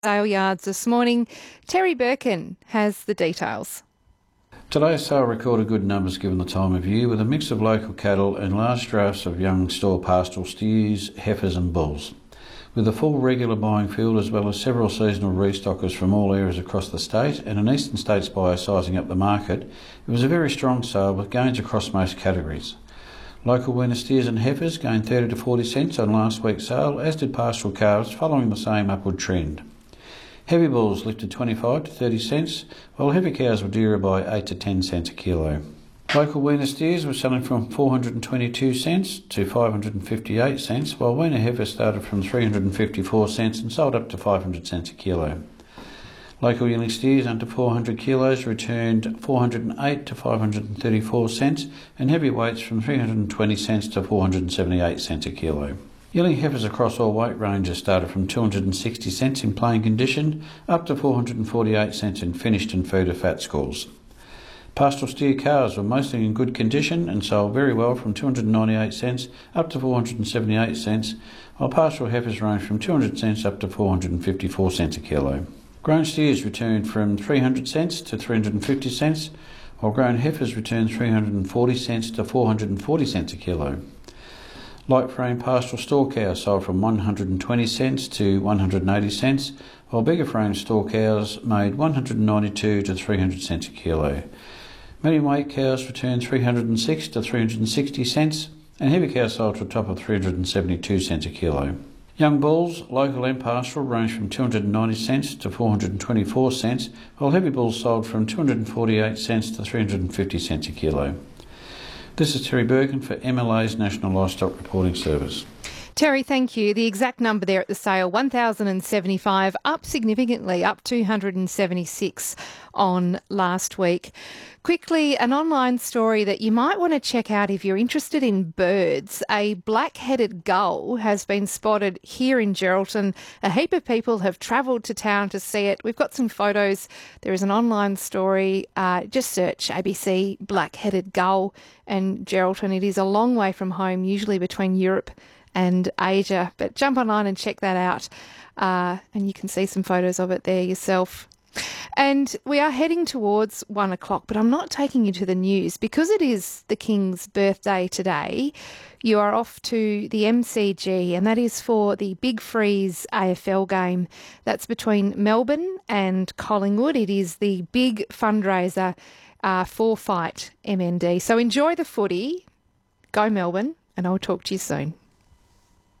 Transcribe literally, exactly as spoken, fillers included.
Sale yards this morning. Terry Birkin has the details. Today's sale recorded good numbers given the time of year, with a mix of local cattle and large drafts of young store pastoral steers, heifers and bulls. With a full regular buying field as well as several seasonal restockers from all areas across the state and an eastern states buyer sizing up the market, it was a very strong sale with gains across most categories. Local weaner steers and heifers gained thirty to forty cents on last week's sale, as did pastoral calves following the same upward trend. Heavy bulls lifted twenty-five to thirty cents, while heavy cows were dearer by eight to ten cents a kilo. Local weaner steers were selling from four hundred twenty-two cents to five hundred fifty-eight cents, while weaner heifers started from three hundred fifty-four cents and sold up to five hundred cents a kilo. Local yearling steers under four hundred kilos returned four hundred eight to five hundred thirty-four cents, and heavy weights from three hundred twenty cents to four hundred seventy-eight cents a kilo. Yearling heifers across all weight ranges started from two hundred sixty cents in plain condition up to four hundred forty-eight cents in finished and feeder fat scores. Pastoral steer calves were mostly in good condition and sold very well from two hundred ninety-eight cents up to four hundred seventy-eight cents, while pastoral heifers ranged from two hundred cents up to four hundred fifty-four cents a kilo. Grown steers returned from three hundred cents to three hundred fifty cents, while grown heifers returned three hundred forty cents to four hundred forty cents a kilo. Light frame pastoral store cows sold from one hundred twenty cents to one hundred eighty cents, while bigger frame store cows made one hundred ninety-two to three hundred cents a kilo. Medium weight cows returned three hundred six to three hundred sixty cents, and heavy cows sold to a top of three hundred seventy-two cents a kilo. Young bulls, local and pastoral, ranged from two hundred ninety cents to four hundred twenty-four cents, while heavy bulls sold from two hundred forty-eight cents to three hundred fifty cents a kilo. This is Terry Birkin for M L A's National Livestock Reporting Service. Terry, thank you. The exact number there at the sale, one thousand seventy-five, up significantly, up two hundred seventy-six on last week. Quickly, an online story that you might want to check out if you're interested in birds. A black-headed gull has been spotted here in Geraldton. A heap of people have travelled to town to see it. We've got some photos. There is an online story. Uh, just search A B C black-headed gull and Geraldton. It is a long way from home, usually between Europe and Asia, but jump online and check that out, uh, and you can see some photos of it there yourself. And we are heading towards one o'clock, but I'm not taking you to the news because it is the King's birthday today. You are off to the M C G, and that is for the Big Freeze A F L game. That's between Melbourne and Collingwood. It is the big fundraiser uh, for Fight M N D. So enjoy the footy, go Melbourne, and I'll talk to you soon.